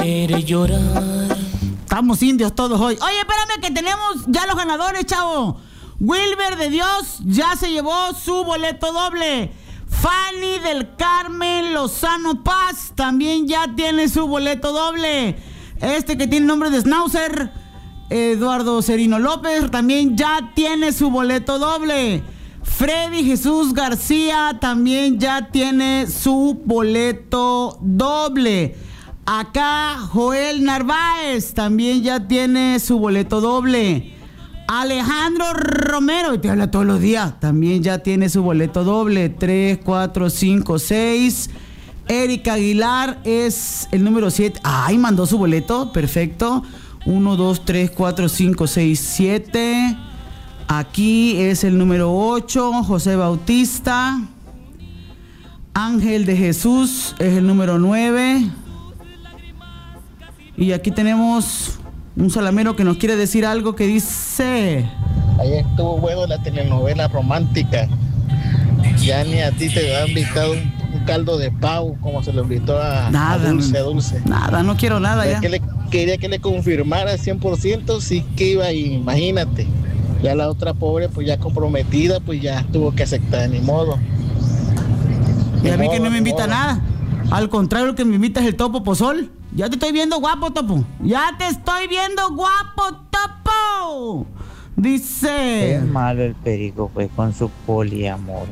Quiere llorar. Estamos indios todos hoy. Oye, espérame que tenemos ya los ganadores, chavo. Wilber de Dios ya se llevó su boleto doble. Fanny del Carmen Lozano Paz también ya tiene su boleto doble. Este que tiene nombre de Schnauzer, Eduardo Serino López, también ya tiene su boleto doble. Freddy Jesús García también ya tiene su boleto doble. Acá Joel Narváez también ya tiene su boleto doble. Alejandro Romero, te habla todos los días, también ya tiene su boleto doble. 3, 4, 5, 6. Erika Aguilar es el número 7. Ay, mandó su boleto, perfecto. 1, 2, 3, 4, 5, 6, 7. Aquí es el número 8, José Bautista. Ángel de Jesús es el número 9. Y aquí tenemos un salamero que nos quiere decir algo que dice... Ahí estuvo bueno la telenovela romántica. Ya ni a ti te han invitado un caldo de pavo como se lo invitó a Dulce. Nada, no quiero nada ya. Quería que le confirmara 100% sí que iba, y imagínate. Ya la otra pobre, pues ya comprometida, pues ya tuvo que aceptar, ni modo. Y a mí que no me invita a nada. Al contrario, el que me invita es el Topo Pozol. Ya te estoy viendo guapo, Topo. Ya te estoy viendo guapo, Topo. Dice... Es malo el perico, pues, con su poliamor.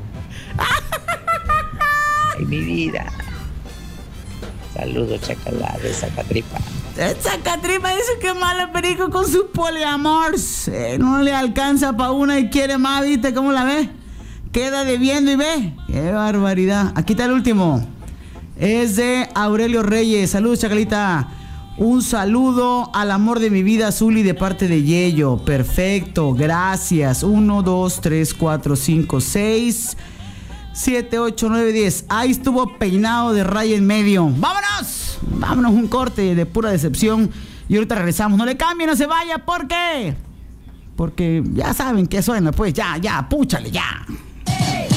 Ay, mi vida. Saludos, chacalá, de Zacatripa. Zacatripa dice que malo el perico con su poliamor. No le alcanza para una y quiere más, ¿viste cómo la ve? Queda debiendo y ve. ¡Qué barbaridad! Aquí está el último. Es de Aurelio Reyes. Saludos, chacalita. Un saludo al amor de mi vida, Zuli, de parte de Yello. Perfecto, gracias. 1, 2, 3, 4, 5, 6, 7, 8, 9, 10. Ahí estuvo peinado de raya en medio. ¡Vámonos! Vámonos, un corte de pura decepción. Y ahorita regresamos. No le cambie, no se vaya. ¿Por qué? Porque ya saben que suena, pues. Ya, púchale, ya.